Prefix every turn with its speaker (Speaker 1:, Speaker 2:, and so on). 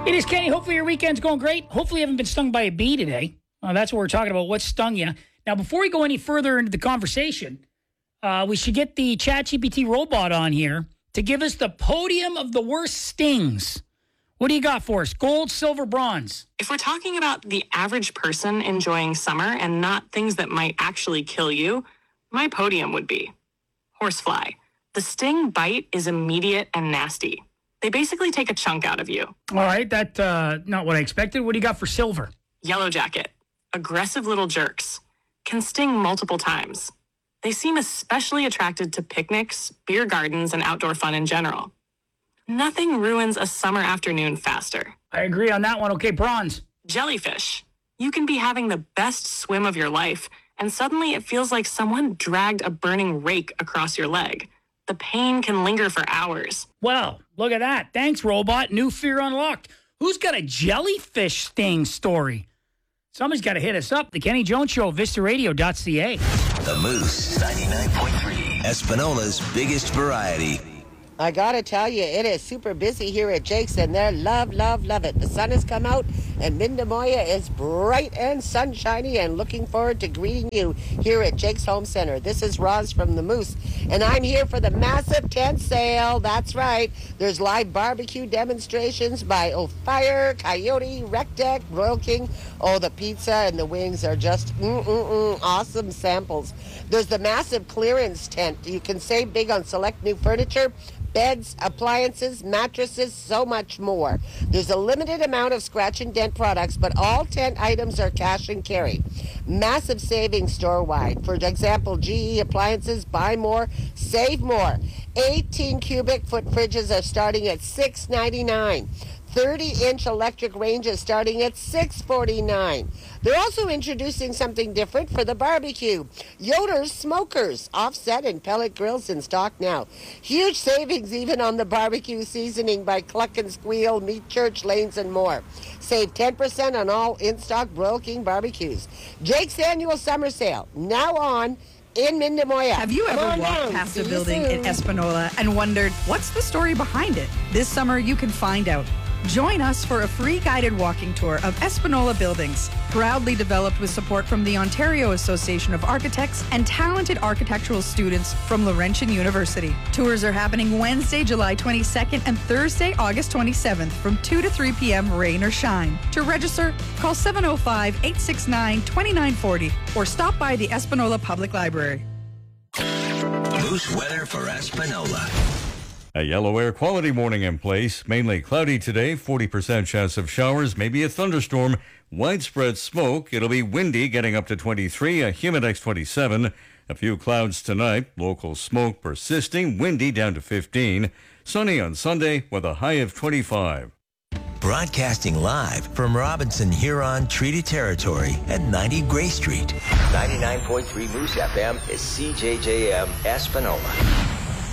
Speaker 1: It is Kenny. Hopefully your weekend's going great. Hopefully you haven't been stung by a bee today. That's what we're talking about. What stung you? Now, before we go any further into the conversation, we should get the ChatGPT robot on here to give us the podium of the worst stings. What do you got for us? Gold, silver, bronze?
Speaker 2: If we're talking about the average person enjoying summer and not things that might actually kill you, my podium would be horsefly. The sting bite is immediate and nasty. They basically take a chunk out of you.
Speaker 1: All right, that not what I expected. What do you got for silver?
Speaker 2: Yellow jacket. Aggressive little jerks. Can sting multiple times. They seem especially attracted to picnics, beer gardens, and outdoor fun in general. Nothing ruins a summer afternoon faster.
Speaker 1: I agree on that one. Okay, bronze.
Speaker 2: Jellyfish. You can be having the best swim of your life, and suddenly it feels like someone dragged a burning rake across your leg. The pain can linger for hours.
Speaker 1: Well, look at that. Thanks, robot. New fear unlocked. Who's got a jellyfish sting story? Somebody's got to hit us up. The Kenny Jones Show, vistaradio.ca.
Speaker 3: The Moose, 99.3. Espinola's biggest variety.
Speaker 4: I gotta tell you, it is super busy here at Jake's, and they're love it. The sun has come out, and Mindamoya is bright and sunshiny, and looking forward to greeting you here at Jake's Home Center. This is Roz from the Moose, and I'm here for the massive tent sale. That's right. There's live barbecue demonstrations by Fire, Coyote, Rec Deck, Royal King. Oh, the pizza and the wings are just awesome samples. There's the massive clearance tent. You can save big on select new furniture, beds, appliances, mattresses, so much more. There's a limited amount of scratch and dent products, but all tent items are cash and carry. Massive savings store-wide. For example, GE appliances, buy more, save more. 18 cubic foot fridges are starting at $6.99. 30-inch electric ranges starting at $6.49. They're also introducing something different for the barbecue. Yoder's Smokers, offset and pellet grills in stock now. Huge savings even on the barbecue seasoning by Cluck and Squeal, Meat Church, Lanes, and more. Save 10% on all in-stock Royal King barbecues. Jake's annual summer sale, now on in Mindamoya.
Speaker 5: Have you ever walked past a building in Espanola and wondered, what's the story behind it? This summer, you can find out. Join us for a free guided walking tour of Espanola buildings, proudly developed with support from the Ontario Association of Architects and talented architectural students from Laurentian University. Tours are happening Wednesday, July 22nd and Thursday, August 27th from 2 to 3 p.m. rain or shine. To register, call 705-869-2940 or stop by the Espanola Public Library.
Speaker 3: Moose weather for Espanola.
Speaker 6: A yellow air quality warning in place. Mainly cloudy today, 40% chance of showers, maybe a thunderstorm, widespread smoke. It'll be windy, getting up to 23, a Humidex 27. A few clouds tonight, local smoke persisting, windy down to 15. Sunny on Sunday with a high of 25.
Speaker 3: Broadcasting live from Robinson Huron Treaty Territory at 90 Gray Street. 99.3 Moose FM is CJJM Espanola.